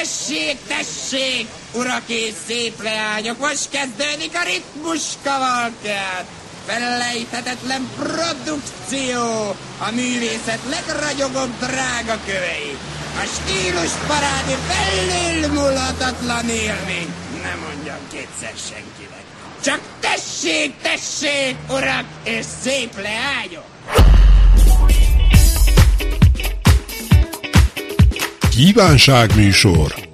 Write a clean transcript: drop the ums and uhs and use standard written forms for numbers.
tessék, tessék, urak és szép leányok, most kezdődik a ritmus kavalkád. Felejthetetlen produkció, a művészet legragyogóbb drága kövei. A stílus parádi felülmúlhatatlan élmény. Nem mondjam kétszer senkinek. Csak tessék, tessék, urak és szép leányok! Kívánságműsor.